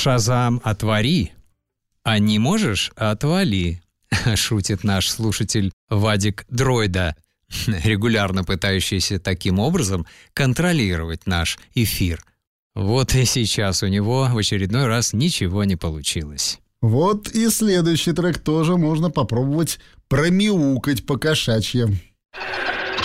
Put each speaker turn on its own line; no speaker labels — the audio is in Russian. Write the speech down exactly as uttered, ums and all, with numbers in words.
«Шазам, отвори!» «А не можешь? Отвали!» — шутит наш слушатель Вадик Дройда, регулярно пытающийся таким образом контролировать наш эфир. Вот и сейчас у него в очередной раз ничего не получилось.
Вот и следующий трек тоже можно попробовать промяукать по-кошачьи.